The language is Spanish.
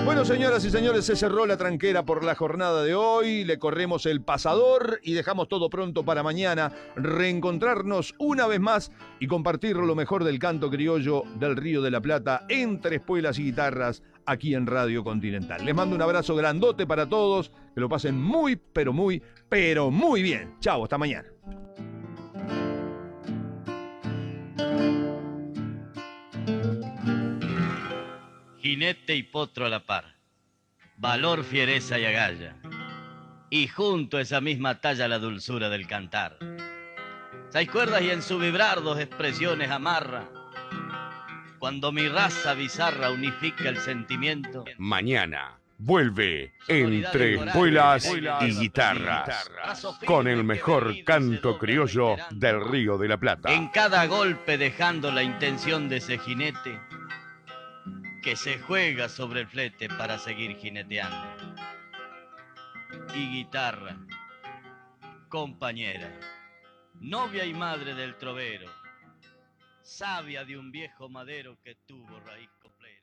Bueno, señoras y señores, se cerró la tranquera por la jornada de hoy. Le corremos el pasador y dejamos todo pronto para mañana. Reencontrarnos una vez más y compartir lo mejor del canto criollo del Río de la Plata entre espuelas y guitarras aquí en Radio Continental. Les mando un abrazo grandote para todos. Que lo pasen muy, pero muy, pero muy bien. Chau, hasta mañana. Jinete y potro a la par, valor, fiereza y agalla, y junto a esa misma talla la dulzura del cantar. Seis cuerdas y en su vibrar dos expresiones amarra, cuando mi raza bizarra unifica el sentimiento. Mañana vuelve Entre Espuelas y Guitarras, con el mejor canto criollo del Río de la Plata. En cada golpe dejando la intención de ese jinete que se juega sobre el flete para seguir jineteando. Y guitarra, compañera, novia y madre del trovero, sabia de un viejo madero que tuvo raíz.